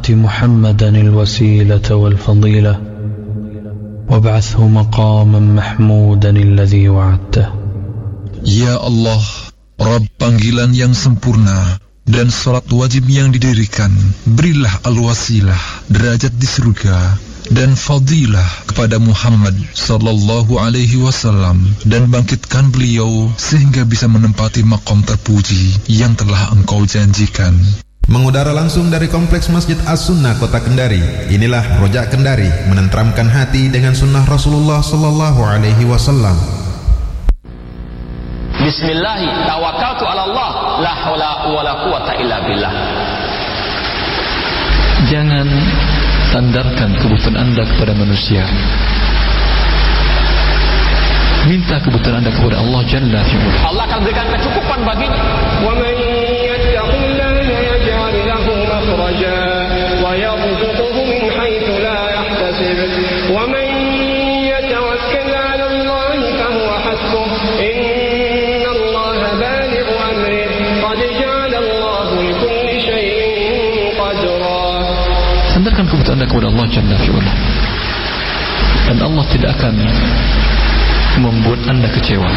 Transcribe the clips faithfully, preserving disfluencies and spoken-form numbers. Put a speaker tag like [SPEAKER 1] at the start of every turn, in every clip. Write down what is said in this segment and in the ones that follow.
[SPEAKER 1] آت محمدا الوسيلة والفضيلة وابعثه مقاما محمودا الذي وعدته.
[SPEAKER 2] Ya Allah, Rabb panggilan yang sempurna dan salat wajib yang didirikan, berilah al-wasilah, derajat di surga, dan fadilah kepada Muhammad sallallahu alaihi wasallam, dan bangkitkan beliau sehingga bisa menempati maqam terpuji yang telah Engkau janjikan.
[SPEAKER 3] Mengudara langsung dari Kompleks Masjid As-Sunnah Kota Kendari, inilah Rojak Kendari, menenteramkan hati dengan sunnah Rasulullah sallallahu alaihi wasallam.
[SPEAKER 4] Bismillahi tawakkaltu ala Allah, la haula wala quwata illa billah.
[SPEAKER 5] Jangan sandarkan kebutuhan Anda kepada manusia. Minta kebutuhan Anda kepada Allah Jalla fi'ala.
[SPEAKER 4] Allah akan berikan kecukupan baginya.
[SPEAKER 6] Wa man yattaqillaha yaj'al lahu makhraja wa yarzuqhu min haitsu la yahtasib. Wa man yatawakkal 'ala Allah fa huwa hasbuh. Inna Allaha balighu amrihi qad ja'ala Allahu li kulli shay'in qadra.
[SPEAKER 5] Sandarkan kebutuhan Anda kepada Allah Jalla fi'ala. Dan Allah tidak akan membuat Anda kecewa.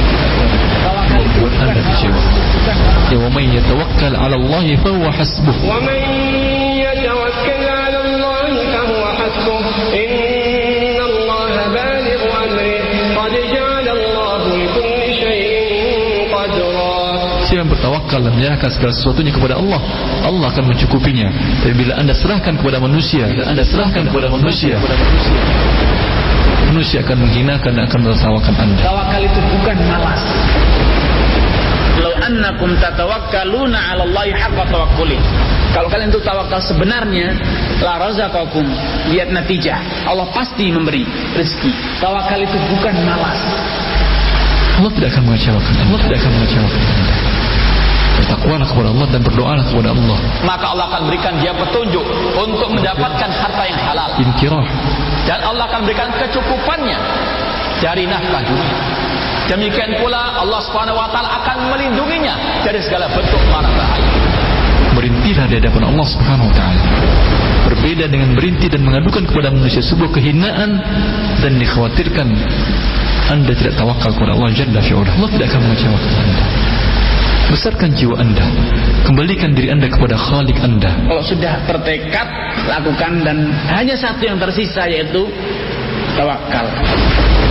[SPEAKER 5] Membuat Anda kecewa. Ya, wa man yatawakkal 'ala Allah fa huwa hasbuh.
[SPEAKER 6] Wa man yatawakkal 'ala Allah fa huwa hasbuh. Inna Allaha balighu amrihi qad ja'ala Allahu li kulli shay'in qadra.
[SPEAKER 5] Siapa yang bertawakal dan menyerahkan segala sesuatunya kepada Allah, Allah akan mencukupinya. Tapi bila Anda serahkan kepada manusia, dan Anda serahkan kepada manusia, manusia akan menghinakan dan akan menertawakan Anda.
[SPEAKER 4] Tawakal itu bukan malas. Law annakum tatawakkaluna 'ala Allahi haqqa tawakkuli. Kalau kalian itu tawakal sebenarnya, la razaqakum, lihat natijah. Allah pasti memberi rezeki. Tawakal itu bukan malas.
[SPEAKER 5] Allah tidak akan mengecewakan. Allah tidak akan mengecewakan Anda. Bertakwalah kepada Allah dan berdoalah kepada Allah.
[SPEAKER 4] Maka Allah akan berikan dia petunjuk untuk mendapatkan harta yang halal.
[SPEAKER 5] Intirah.
[SPEAKER 4] Dan Allah akan berikan kecukupannya dari nafkah dunia. Demikian pula Allah Subhanahu wa taala akan melindunginya dari segala bentuk mara bahaya.
[SPEAKER 5] Berintilah di hadapan Allah Subhanahu wa taala. Berbeda dengan berintih dan mengadukan kepada manusia sebuah kehinaan dan dikhawatirkan Anda tidak tawakal kepada Allah Jalla fi'ala. Allah tidak akan mengecewakan Anda. Besarkan jiwa Anda, kembalikan diri Anda kepada Khalik Anda.
[SPEAKER 4] Kalau sudah bertekad, lakukan, dan hanya satu yang tersisa, yaitu tawakal.